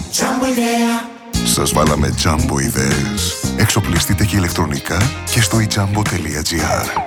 Σας βάλαμε Jumbo ιδέες. Εξοπλιστείτε και ηλεκτρονικά και στο ijumbo.gr.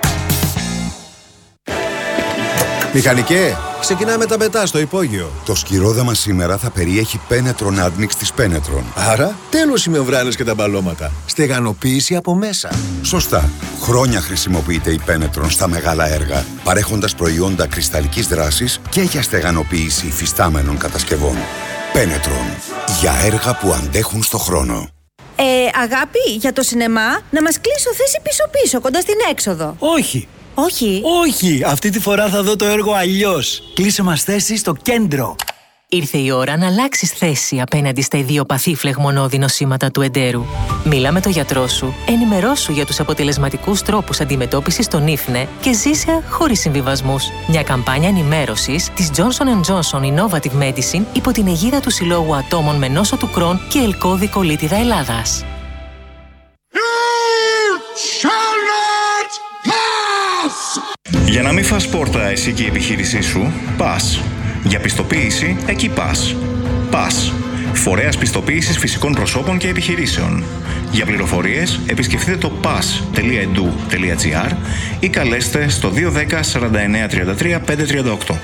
Μηχανικέ, ξεκινάμε τα μετά στο υπόγειο. Το σκυρόδεμα σήμερα θα περιέχει Penetron Admix της Penetron. Άρα, τέλος οι μεμβράνες και τα μπαλώματα. Στεγανοποίηση από μέσα. Σωστά. Χρόνια χρησιμοποιείται η Penetron στα μεγάλα έργα, παρέχοντας προϊόντα κρυσταλλικής δράσης και για στεγανοποίηση υφιστάμενων κατασκευών. Penetron. Για έργα που αντέχουν στο χρόνο. Αγάπη, για το σινεμά, να μας κλείσω θέση πίσω-πίσω, κοντά στην έξοδο. Όχι. Όχι. Όχι, αυτή τη φορά θα δω το έργο αλλιώς. Κλείσε μας θέση στο κέντρο. Ήρθε η ώρα να αλλάξεις θέση απέναντι στα ιδιοπαθή φλεγμονώδη νοσήματα του εντέρου. Μίλα με τον γιατρό σου, ενημερώσου για τους αποτελεσματικούς τρόπους αντιμετώπισης των ίφνε και ζήσε χωρίς συμβιβασμούς. Μια καμπάνια ενημέρωσης της Johnson & Johnson Innovative Medicine υπό την αιγίδα του Συλλόγου Ατόμων με νόσο του Κρόν και Ελκώδη Κολίτιδα Ελλάδας. Για να μην φας πόρτα εσύ και η επιχείρησή σου, πας. Για πιστοποίηση, εκεί πας. Πας. Φορέας πιστοποίησης φυσικών προσώπων και επιχειρήσεων. Για πληροφορίες, επισκεφτείτε το pas.edu.gr ή καλέστε στο 210 49 33 538.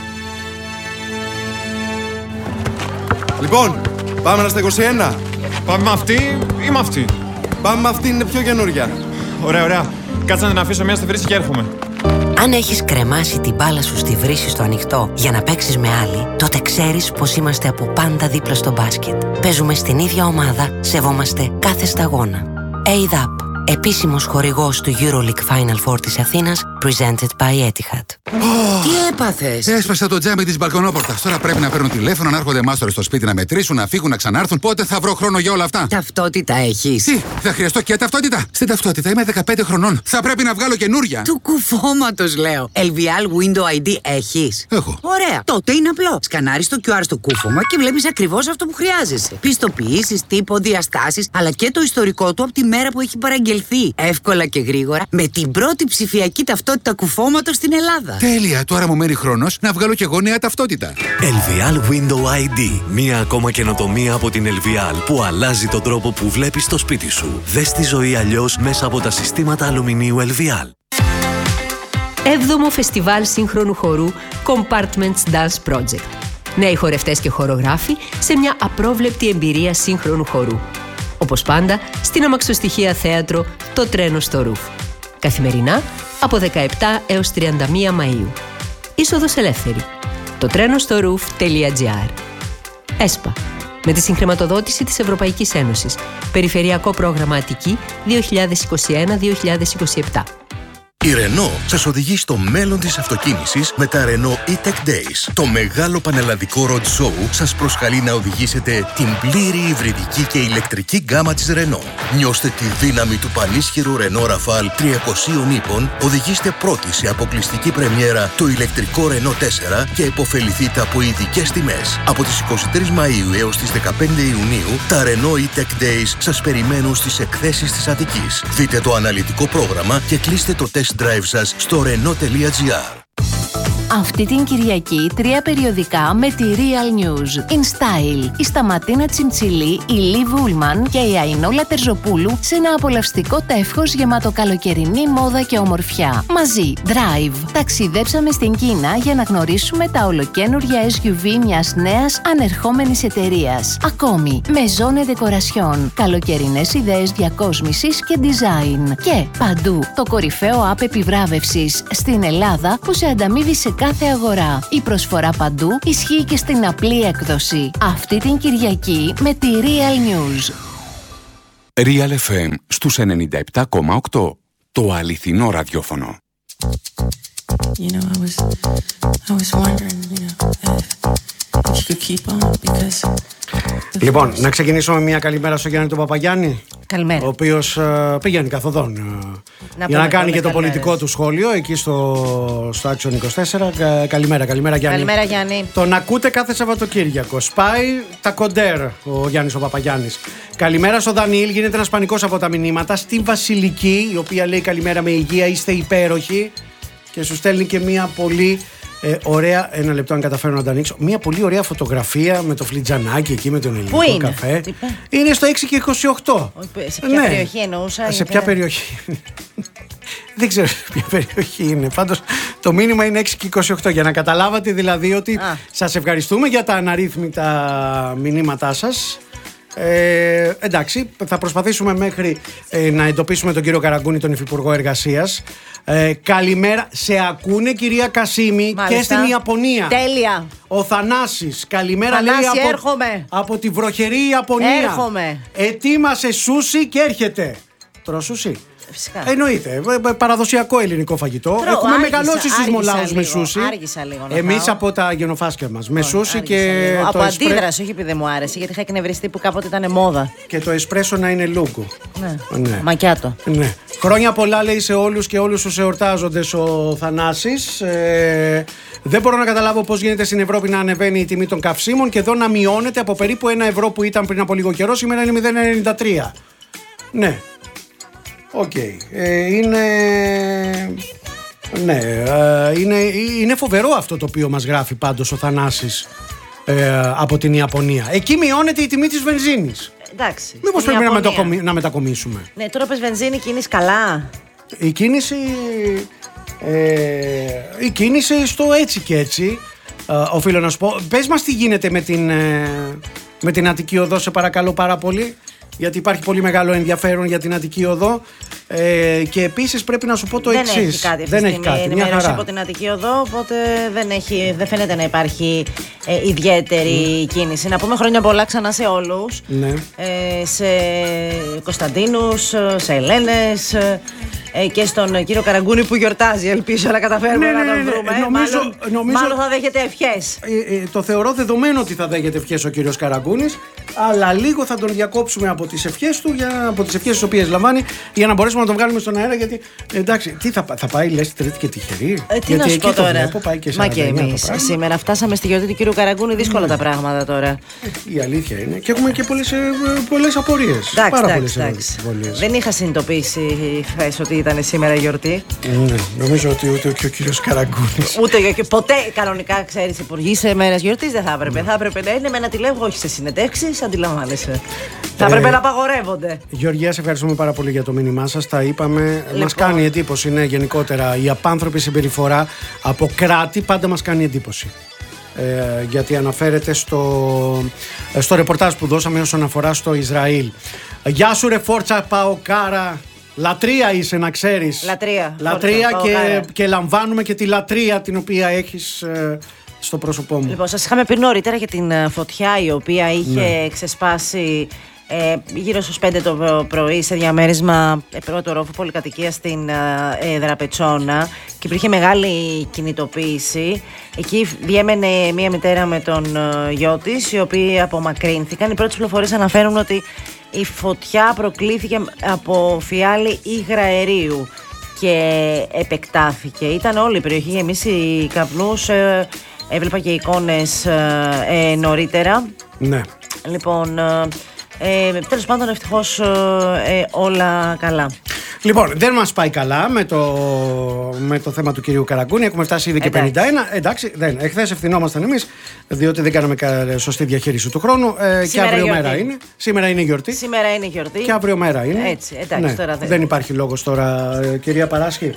Λοιπόν, πάμε να στα 21. Πάμε με αυτή ή με αυτή? Πάμε με αυτή, είναι πιο καινούρια. Ωραία, ωραία. Κάτσε να την αφήσω μια στη βρύση και έρχομαι. Αν έχεις κρεμάσει την μπάλα σου στη βρύση στο ανοιχτό για να παίξεις με άλλη, τότε ξέρεις πως είμαστε από πάντα δίπλα στο μπάσκετ. Παίζουμε στην ίδια ομάδα, σεβόμαστε κάθε σταγόνα. ADAP, επίσημος χορηγός του EuroLeague Final Four της Αθήνας, presented by Etihad. Τι έπαθες? Έσπασα το τζάμι της μπαλκονόπορτας. Τώρα πρέπει να παίρνουν τηλέφωνο, να έρχονται μάστορες στο σπίτι να μετρήσουν, να φύγουν, να ξανάρθουν. Πότε θα βρω χρόνο για όλα αυτά? Ταυτότητα έχεις? Τι, θα χρειαστώ και ταυτότητα? Στην ταυτότητα είμαι 15 χρονών. Θα πρέπει να βγάλω καινούρια. Του κουφώματος λέω. LVL Window ID έχεις? Έχω. Ωραία. Τότε είναι απλό. Σκανάρεις το QR στο κούφωμα και βλέπεις ακριβώς αυτό που χρειάζεσαι. Πιστοποιήσεις, τύπο, διαστάσεις, αλλά και το ιστορικό του από τη μέρα που έχει παραγγελθεί. Εύκολα και γρήγορα με την πρώτη ψηφιακή ταυτότητα κουφώματος στην Ελλάδα. Τέλεια, τώρα μου μένει χρόνος να βγάλω και εγώ νέα ταυτότητα. LVL Window ID. Μία ακόμα καινοτομία από την LVL που αλλάζει τον τρόπο που βλέπεις το σπίτι σου. Δες τη ζωή αλλιώς μέσα από τα συστήματα αλουμινίου LVL. 7ο Φεστιβάλ Σύγχρονου Χορού Compartments Dance Project. Νέοι χορευτές και χορογράφοι σε μια απρόβλεπτη εμπειρία σύγχρονου χορού. Όπως πάντα, στην αμαξοστοιχεία θέατρο Το Τρένο στο Ρουφ. Καθημερινά από 17 έως 31 Μαΐου. Είσοδος ελεύθερη. Το τρένο στο roof.gr. ΕΣΠΑ. Με τη συγχρηματοδότηση της Ευρωπαϊκής Ένωσης. Περιφερειακό πρόγραμμα Αττική 2021-2027. Η Renault σας οδηγεί στο μέλλον της αυτοκίνησης με τα Renault E-Tech Days. Το μεγάλο πανελλαδικό road show σας προσκαλεί να οδηγήσετε την πλήρη υβριδική και ηλεκτρική γκάμα της Renault. Νιώστε τη δύναμη του πανίσχυρου Renault Rafale 300 ύπων, οδηγήστε πρώτοι σε αποκλειστική πρεμιέρα το ηλεκτρικό Renault 4 και επωφεληθείτε από ειδικές τιμές. Από τις 23 Μαΐου έως τις 15 Ιουνίου, τα Renault E-Tech Days σας περιμένουν στις εκθέσεις της Αττικής. Δείτε το αναλυτικό πρόγραμμα και κλείστε το test drive σας στο renault.gr. Αυτή την Κυριακή 3 περιοδικά με τη Real News. In Style, η Σταματίνα Τσιντσιλή, η Λί Βούλμαν και η Αϊνόλα Τερζοπούλου σε ένα απολαυστικό τεύχος γεμάτο καλοκαιρινή μόδα και ομορφιά. Μαζί, Drive. Ταξιδέψαμε στην Κίνα για να γνωρίσουμε τα ολοκαίνουργια SUV μιας νέας ανερχόμενης εταιρείας. Ακόμη, Maison Decoration, καλοκαιρινές ιδέες διακόσμησης και design. Και παντού, το κορυφαίο app επιβράβευσης στην Ελλάδα που σε ανταμείβει σε κάθε αγορά. Η προσφορά παντού ισχύει και στην απλή έκδοση. Αυτή την Κυριακή με τη Real News. Real FM στους 97,8. Το αληθινό ραδιόφωνο. You know, I was wondering, if you could keep on because... Λοιπόν, να ξεκινήσουμε μια καλημέρα στο Γιάννη τον Παπαγιάννη. Καλημέρα. Ο οποίος πηγαίνει καθοδόν για να κάνει και το πολιτικό του σχόλιο εκεί στο Action 24. Καλημέρα Γιάννη. Καλημέρα Γιάννη. Τον ακούτε κάθε Σαββατοκύριακο. Σπάει τα κοντέρ ο Γιάννης ο Παπαγιάννης. Καλημέρα στο Δανιήλ, γίνεται ένας πανικός από τα μηνύματα. Στην Βασιλική, η οποία λέει καλημέρα με υγεία, είστε υπέροχοι. Και σου στέλνει και μια πολύ Ωραία, ένα λεπτό αν καταφέρω να τα ανοίξω. Μια πολύ ωραία φωτογραφία με το φλιτζανάκι εκεί με τον ελληνικό καφέ. Είναι στο 6 και 28. Σε ποια περιοχή εννοούσα? Σε ποια περιοχή? Δεν ξέρω ποια περιοχή είναι. Πάντως το μήνυμα είναι 6 και 28. Για να καταλάβατε δηλαδή ότι σας ευχαριστούμε για τα αναρρύθμιτα μηνύματά σας. Εντάξει, θα προσπαθήσουμε μέχρι να εντοπίσουμε τον κύριο Καραγκούνη, τον Υφυπουργό Εργασίας. Καλημέρα. Σε ακούνε, κυρία Κασίμη? Μάλιστα. Και στην Ιαπωνία. Τέλεια. Ο Θανάσης. Καλημέρα, Θανάση, λέει από τη βροχερή Ιαπωνία. Έρχομαι. Ετοίμασε σούσι και έρχεται. Τρώω σούσι? Φυσικά. Εννοείται. Παραδοσιακό ελληνικό φαγητό. Έχουμε μεγαλώσει στους Μολάους με σούσι. Άργησα λίγο. Εμείς από τα γενοφάσκια μας. Με σούσι και. Από αντίδραση, όχι επειδή μου άρεσε, γιατί είχα εκνευριστεί που κάποτε ήταν μόδα. Και το εσπρέσο να είναι λούγκο. Ναι. Μακιάτο. Ναι. Χρόνια πολλά, λέει, σε όλους και όλους τους εορτάζοντες ο Θανάσης. Δεν μπορώ να καταλάβω πώς γίνεται στην Ευρώπη να ανεβαίνει η τιμή των καυσίμων και εδώ να μειώνεται από περίπου 1 ευρώ που ήταν πριν από λίγο καιρό, σήμερα είναι 0,93. Ναι. Οκ. Είναι φοβερό αυτό το οποίο μας γράφει πάντως ο Θανάσης από την Ιαπωνία. Εκεί μειώνεται η τιμή της βενζίνης. Εντάξει. Μήπως πρέπει να μετακομίσουμε? Ναι, τώρα πες βενζίνη, κινείς καλά. Η κίνηση στο έτσι και έτσι, οφείλω να σου πω. Πες μας τι γίνεται με την Αττική Οδό, σε παρακαλώ πάρα πολύ, γιατί υπάρχει πολύ μεγάλο ενδιαφέρον για την Αττική Οδό. Και επίσης πρέπει να σου πω το εξής. Δεν έχει κάτι αυτή τη στιγμή. Ενημέρωση από την Αττική Οδό, οπότε δεν φαίνεται να υπάρχει ιδιαίτερη κίνηση. Να πούμε χρόνια πολλά ξανά σε όλους. Ναι. Σε Κωνσταντίνους, σε Ελένες και στον κύριο Καραγκούνη που γιορτάζει. Ελπίζω να καταφέρουμε να τον βρούμε. Μάλλον θα δέχεται ευχές. Το θεωρώ δεδομένο ότι θα δέχεται ευχές ο κύριος Καραγκούνης, αλλά λίγο θα τον διακόψουμε από τις ευχές του, από τις ευχές τις οποίες λαμβάνει, για να μπορέσουμε να τον βγάλουμε στον αέρα. Γιατί εντάξει, τι θα πάει, λες, Τρίτη και τυχερή? Τι να σου πω τώρα. Μα και εμείς σήμερα φτάσαμε στη γιορτή του κύριου Καραγκούνη, δύσκολα τα πράγματα τώρα. Η αλήθεια είναι. Και έχουμε και πολλές απορίες. Πάρα πολλές απορίες. Δεν είχα συνειδητοποιήσει χθες ότι ήταν σήμερα η γιορτή. Νομίζω ότι ούτε και ο κύριος Καραγκούνης. Ούτε και ποτέ κανονικά, ξέρεις, υπουργοί σε μέρες γιορτής δεν θα έπρεπε. Θα έπρεπε να είναι με ένα τηλέφωνο, όχι σε συνεντεύξεις, αντιλαμβάνεσαι. Θα έπρεπε να απαγορεύονται. Γεωργία, σε ευχαριστούμε πάρα πολύ για το μήνυμά σας. Τα είπαμε. Μας κάνει εντύπωση, ναι, γενικότερα η απάνθρωπη συμπεριφορά από κράτη πάντα μας κάνει εντύπωση. Γιατί αναφέρεται στο ρεπορτάζ που δώσαμε όσον αφορά στο Ισραήλ. Γεια σου ρε Φόρτσα Παοκάρα. Λατρεία είσαι, να ξέρεις. Λατρεία και λαμβάνουμε και τη λατρεία την οποία έχεις στο πρόσωπό μου. Λοιπόν, σας είχαμε πει νωρίτερα για την φωτιά η οποία είχε ξεσπάσει γύρω στους 5 το πρωί σε διαμέρισμα πρώτου ορόφου πολυκατοικία στην Δραπετσόνα και υπήρχε μεγάλη κινητοποίηση. Εκεί διέμενε μία μητέρα με τον γιο της, οι οποίοι απομακρύνθηκαν. Οι πρώτες πληροφορίες αναφέρουν ότι η φωτιά προκλήθηκε από φιάλη υγραερίου και επεκτάθηκε. Ήταν όλη η περιοχή γεμίσει καπνούς. Έβλεπα και εικόνες νωρίτερα. Ναι. Λοιπόν, τέλος πάντων ευτυχώς όλα καλά. Λοιπόν, δεν μας πάει καλά με το θέμα του κυρίου Καραγκούνη. Έχουμε φτάσει ήδη και 51. Εντάξει, εχθές ευθυνόμασταν εμείς, διότι δεν κάναμε σωστή διαχείριση του χρόνου. Και αύριο μέρα είναι. Σήμερα είναι γιορτή. Σήμερα είναι γιορτή. Και αύριο μέρα είναι. Έτσι, εντάξει, τώρα δεν υπάρχει λόγος τώρα, κυρία Παράσχη.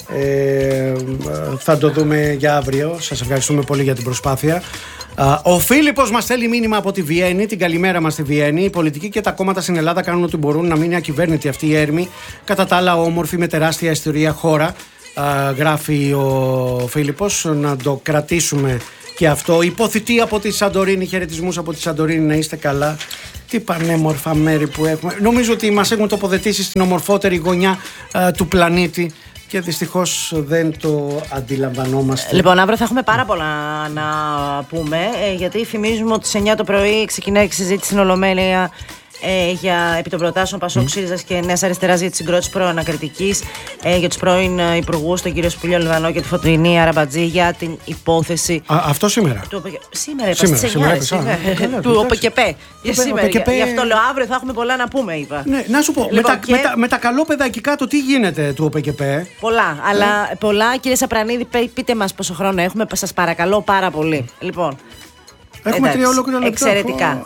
Θα το δούμε για αύριο. Σας ευχαριστούμε πολύ για την προσπάθεια. Ο Φίλιππος μας στέλνει μήνυμα από τη Βιέννη. Την καλημέρα μας στη Βιέννη. Οι πολιτικοί και τα κόμματα στην Ελλάδα κάνουν ό,τι μπορούν να μείνει ακυβέρνητη αυτή η έρμη. Κατά τα άλλα, όμορφη με τεράστια ιστορία χώρα. Γράφει ο Φίλιππος. Να το κρατήσουμε και αυτό. Υποθητή από τη Σαντορίνη. Χαιρετισμούς από τη Σαντορίνη. Να είστε καλά. Τι πανέμορφα μέρη που έχουμε. Νομίζω ότι μας έχουν τοποθετήσει στην ομορφότερη γωνιά του πλανήτη. Και δυστυχώς δεν το αντιλαμβανόμαστε. Λοιπόν, αύριο θα έχουμε πάρα πολλά να πούμε, γιατί θυμίζουμε ότι στις 9 το πρωί ξεκινάει η συζήτηση στην Ολομέλεια επί των προτάσεων Πασόκ, ΣΥΡΙΖΑ και Νέας Αριστεράς για τη συγκρότηση προανακριτικής, για τους πρώην υπουργούς, τον κύριο Σπηλιό Λιβανό και τη Φωτεινή Αραμπατζή, για την υπόθεση. Αυτό σήμερα. Σήμερα είπα στις 9 του ΟΠΚΠ. Γι' αυτό λέω αύριο θα έχουμε πολλά να πούμε, είπα. Ναι, να σου πω, με τα καλόπαιδα εκεί κάτω τι γίνεται του ΟΠΚΠ? Πολλά, αλλά πολλά. Κύριε Σαπρανίδη, πείτε μας πόσο χρόνο έχουμε, σας παρακαλώ πάρα πολύ. Λοιπόν, έχουμε 3 ολόκληρα λεπτά. Εξαιρετικά.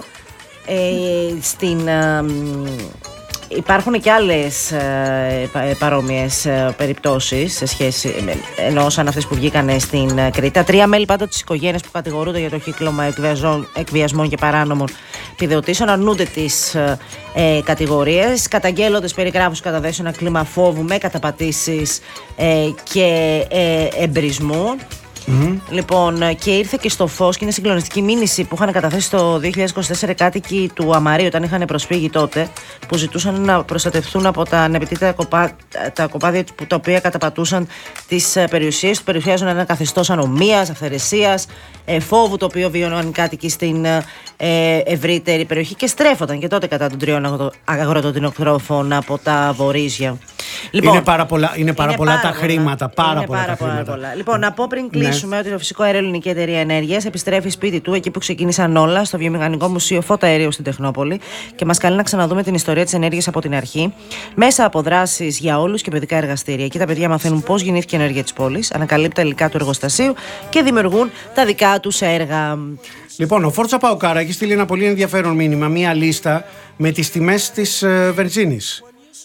Υπάρχουν και άλλες παρόμοιες περιπτώσεις σε σχέση ενώ σαν αυτές που βγήκαν στην Κρήτη. Τα 3 μέλη πάντως της οικογένειας που κατηγορούνται για το κύκλωμα εκβιασμών και παράνομων επιδοτήσεων αρνούνται τις κατηγορίες. Καταγγέλλοντες περιγράφουν στους καταδέσεις ένα κλίμα φόβου με καταπατήσεις και εμπρισμού. Λοιπόν, και ήρθε και στο φως και είναι συγκλονιστική μήνυση που είχαν καταθέσει το 2024 κάτοικοι του Αμαρίου όταν είχαν προσφύγει τότε, που ζητούσαν να προστατευτούν από τα ανεπιτήτητα τα κοπάδια τα οποία καταπατούσαν τις περιουσίες του, περιουσιάζουν ένα καθεστώς ανομίας, αυθαιρεσίας, φόβου το οποίο βιώναν οι κάτοικοι στην ευρύτερη περιοχή και στρέφονταν και τότε κατά των 3 αγροτοτινοκτρόφων από τα βορίζια. Λοιπόν, είναι πάρα πολλά τα χρήματα. Πάρα πολλά. Λοιπόν, να πω πριν κλείσουμε ότι το Φυσικό Αέριο Ελληνική Εταιρεία Ενέργειας επιστρέφει σπίτι του εκεί που ξεκίνησαν όλα, στο Βιομηχανικό Μουσείο Φώτα Αερίου στην Τεχνόπολη, και μας καλεί να ξαναδούμε την ιστορία της ενέργειας από την αρχή, μέσα από δράσεις για όλους και παιδικά εργαστήρια. Εκεί τα παιδιά μαθαίνουν πώς γεννήθηκε η ενέργεια της πόλης, ανακαλύπτουν τα υλικά του εργοστασίου και δημιουργούν τα δικά τους έργα. Λοιπόν, ο Φόρτσα Παοκάρα έχει στείλει ένα πολύ ενδιαφέρον μήνυμα, μία λίστα με τις τιμές της βενζίνης.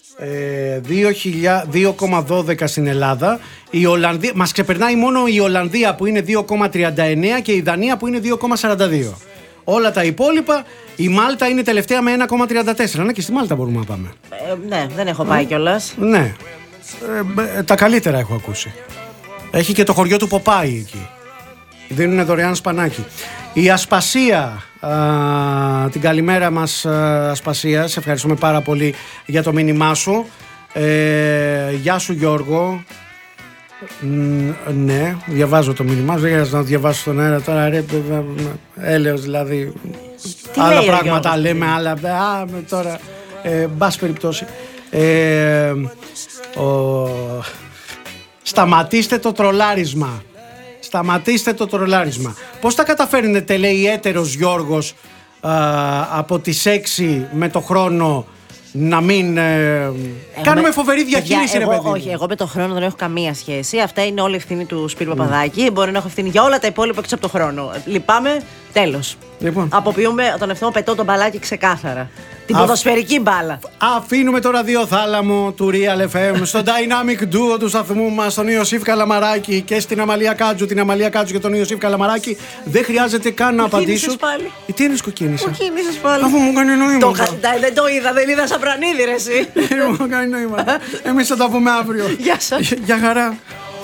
2,12 στην Ελλάδα. Η Ολλανδία, μας ξεπερνάει μόνο η Ολλανδία που είναι 2,39 και η Δανία που είναι 2,42. Όλα τα υπόλοιπα, η Μάλτα είναι τελευταία με 1,34. Ναι, και στη Μάλτα μπορούμε να πάμε. Ναι, δεν έχω πάει κιόλας. Ναι, τα καλύτερα έχω ακούσει. Έχει και το χωριό του Ποπάι εκεί. Δίνουν δωρεάν σπανάκι. Η Ασπασία, την καλημέρα μας Ασπασία, σε ευχαριστούμε πάρα πολύ για το μήνυμά σου. Γεια σου Γιώργο. Ναι, διαβάζω το μήνυμά σου, δεν χρειάζεται να το διαβάσω στον αέρα τώρα, έλεος δηλαδή. Τι άλλα λέει πράγματα λέμε, άλλα τώρα, μπας περιπτώσει. Σταματήστε το τρολάρισμα. Σταματήστε το τρολάρισμα. Πώς τα καταφέρνετε, λέει έτερος Γιώργος, από τις 6 με το χρόνο να μην κάνουμε φοβερή διαχείριση, ρε παιδί. Όχι, εγώ με το χρόνο δεν έχω καμία σχέση. Αυτά είναι όλη ευθύνη του Σπύρου Παπαδάκη. Μπορεί να έχω ευθύνη για όλα τα υπόλοιπα έξω από το χρόνο. Λυπάμαι, τέλος. Λοιπόν. Αποποιούμε τον εαυτό μου, πετώ τον μπαλάκι ξεκάθαρα. Την ποδοσφαιρική μπάλα. Αφήνουμε το ραδιοθάλαμο του Real FM στο Dynamic Duo του σταθμού μας, τον Ιωσήφ Καλαμαράκη, και στην Αμαλία Κάτζου, την Αμαλία Κάτζου και τον Ιωσήφ Καλαμαράκη. Δεν χρειάζεται καν να απαντήσω. Πάλι. Τι είναι σκοκίνησα? Κοκκίνησες πάλι. Αφού μου κάνει νόημα. Δεν το είδα, δεν είδα Σαπρανίδη, ρε εσύ. Μου κάνει νόημα. Εμείς θα τα πούμε αύριο. Γεια σας. Γεια χαρά.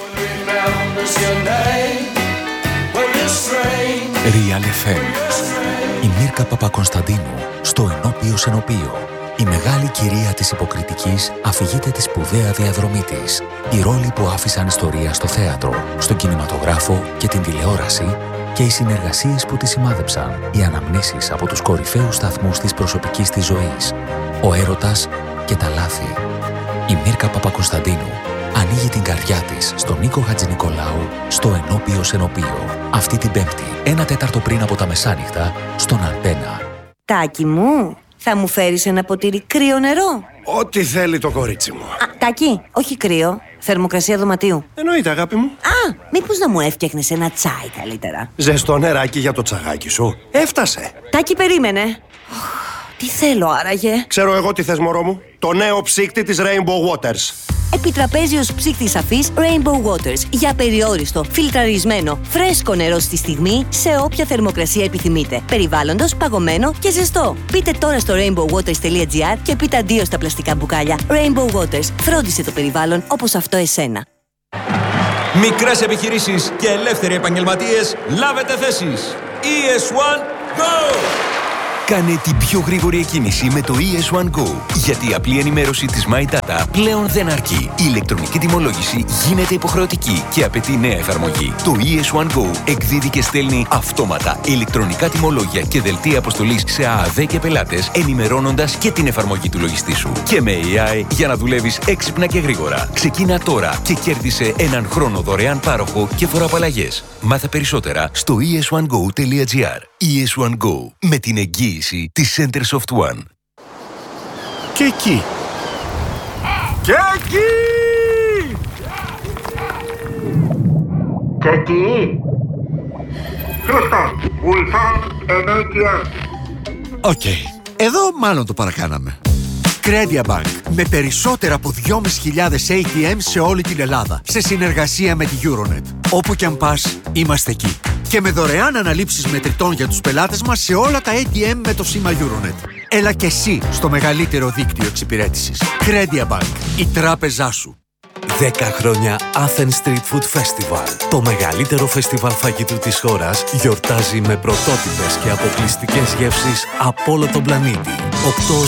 Real FM. Η Μίρκα Παπακωνσταντίνου στο Ενώπιο Σενοπείο. Η μεγάλη κυρία της υποκριτικής αφηγείται τη σπουδαία διαδρομή της. Οι ρόλοι που άφησαν ιστορία στο θέατρο, στον κινηματογράφο και την τηλεόραση και οι συνεργασίες που τη σημάδεψαν. Οι αναμνήσεις από τους κορυφαίους σταθμούς της προσωπικής της ζωής. Ο έρωτας και τα λάθη. Η Μίρκα Παπακωνσταντίνου ανοίγει την καρδιά της στον Νίκο Χατζηνικολάου στο Ενώπιο Σενοπείο. Αυτή την Πέμπτη, 1/4 πριν από τα μεσάνυχτα, στον Αντένα. Τάκη μου, θα μου φέρεις ένα ποτήρι κρύο νερό? Ό,τι θέλει το κορίτσι μου. Τάκη, όχι κρύο, θερμοκρασία δωματίου. Εννοείται, αγάπη μου. Μήπως να μου έφτιαχνες ένα τσάι καλύτερα? Ζεστό νεράκι για το τσαγάκι σου. Έφτασε. Τάκη, περίμενε. Τι θέλω άραγε? Ξέρω εγώ τι θες, μωρό μου. Το νέο ψύκτη της Rainbow Waters. Επιτραπέζιος ψύκτης αφής Rainbow Waters. Για περιόριστο, φιλτραρισμένο, φρέσκο νερό στη στιγμή, σε όποια θερμοκρασία επιθυμείτε. Περιβάλλοντος, παγωμένο και ζεστό. Μπείτε τώρα στο rainbowwaters.gr και πείτε αντίο στα πλαστικά μπουκάλια. Rainbow Waters. Φρόντισε το περιβάλλον όπως αυτό εσένα. Μικρές επιχειρήσεις και ελεύθεροι επαγγελματίες, λάβετε θέσεις. ES1 Go! Κάνε την πιο γρήγορη εκκίνηση με το ES1 Go. Γιατί η απλή ενημέρωση της My Data πλέον δεν αρκεί. Η ηλεκτρονική τιμολόγηση γίνεται υποχρεωτική και απαιτεί νέα εφαρμογή. Το ES1 Go εκδίδει και στέλνει αυτόματα ηλεκτρονικά τιμολόγια και δελτία αποστολής σε ΑΑΔ και πελάτες, ενημερώνοντας και την εφαρμογή του λογιστή σου. Και με AI για να δουλεύεις έξυπνα και γρήγορα. Ξεκίνα τώρα και κέρδισε έναν χρόνο δωρεάν πάροχο και φοροαπαλλαγές. Μάθε περισσότερα στο es1go.gr. ES1 Go, με την εγγύηση της Centersoft One. Και εκεί. Και εκεί. Και εκεί. Χρήστε, Ulsan NATM. Οκ. Εδώ μάλλον το παρακάναμε. Credia Bank. Με περισσότερα από 2.500 ATM σε όλη την Ελλάδα. Σε συνεργασία με τη Euronet. Όπου κι αν πας, είμαστε εκεί. Και με δωρεάν αναλήψεις μετρητών για τους πελάτες μας σε όλα τα ATM με το σήμα Euronet. Έλα και εσύ στο μεγαλύτερο δίκτυο εξυπηρέτησης. Credia Bank. Η τράπεζά σου. 10 χρόνια Athens Street Food Festival. Το μεγαλύτερο φεστιβάλ φαγητού της χώρας γιορτάζει με πρωτότυπες και αποκλειστικές γεύσεις από όλο τον πλανήτη. 8